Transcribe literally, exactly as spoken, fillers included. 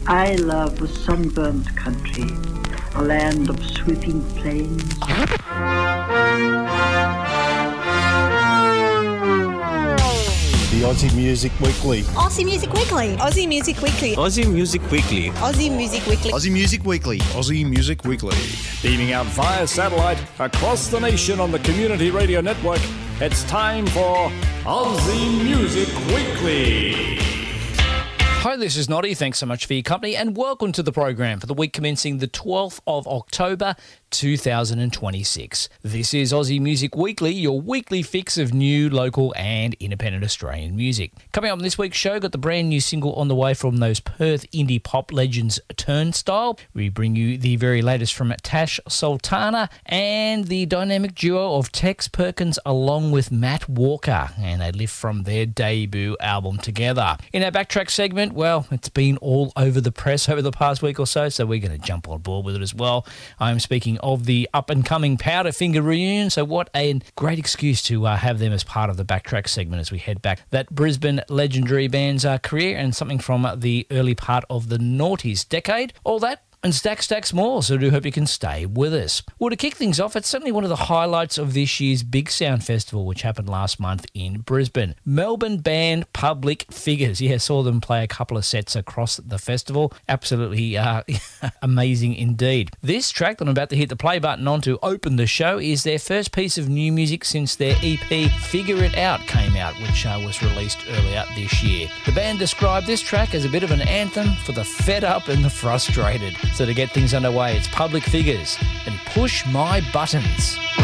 I love a sunburnt country, a land of sweeping plains. The Aussie Music Weekly. Aussie Music Weekly. Aussie Music Weekly. Aussie Music Weekly. Aussie Music Weekly. Aussie Music Weekly. Aussie Music Weekly. Beaming out via satellite across the nation on the Community Radio Network, it's time for Aussie Music Weekly. Hi, this is Noddy. Thanks so much for your company and welcome to the program for the week commencing the twelfth of October two thousand twenty-six. This is Aussie Music Weekly, your weekly fix of new, local and independent Australian music. Coming up on this week's show, got the brand new single on the way from those Perth indie pop legends Turnstile. We bring you the very latest from Tash Sultana and the dynamic duo of Tex Perkins along with Matt Walker, and they lift from their debut album together. In our backtrack segment, well, it's been all over the press over the past week or so, so we're going to jump on board with it as well. I'm speaking of the up-and-coming Powderfinger reunion, so what a great excuse to uh, have them as part of the backtrack segment as we head back that Brisbane legendary band's uh, career and something from the early part of the noughties decade. All that and stacks, stacks more, so I do hope you can stay with us. Well, to kick things off, it's certainly one of the highlights of this year's Big Sound Festival, which happened last month in Brisbane. Melbourne band Public Figures. Yeah, saw them play a couple of sets across the festival. Absolutely uh, amazing indeed. This track that I'm about to hit the play button on to open the show is their first piece of new music since their E P Figure It Out came out, which uh, was released earlier this year. The band described this track as a bit of an anthem for the fed up and the frustrated. So to get things underway, it's Public Figures and Push My Buttons.